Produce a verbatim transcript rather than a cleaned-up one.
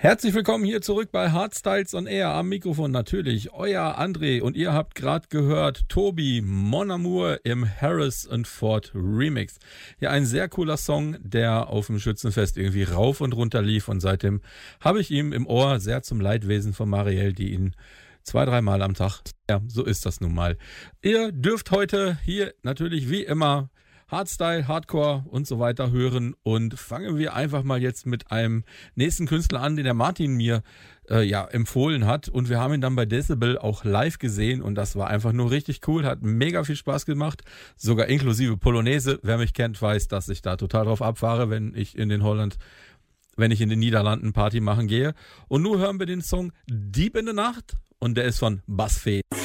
Herzlich willkommen hier zurück bei Hardstyles on Air. Am Mikrofon natürlich euer André und ihr habt gerade gehört Tobi Mon Amour im Harris and Ford Remix. Ja, ein sehr cooler Song, der auf dem Schützenfest irgendwie rauf und runter lief und seitdem habe ich ihm im Ohr, sehr zum Leidwesen von Marielle, die ihn zwei, dreimal am Tag, ja, so ist das nun mal. Ihr dürft heute hier natürlich wie immer Hardstyle, Hardcore und so weiter hören und fangen wir einfach mal jetzt mit einem nächsten Künstler an, den der Martin mir äh, ja empfohlen hat und wir haben ihn dann bei Decibel auch live gesehen und das war einfach nur richtig cool, hat mega viel Spaß gemacht, sogar inklusive Polonaise. Wer mich kennt, weiß, dass ich da total drauf abfahre, wenn ich in den Holland, wenn ich in den Niederlanden Party machen gehe. Und nun hören wir den Song Deep in the Nacht und der ist von Buzzfeed.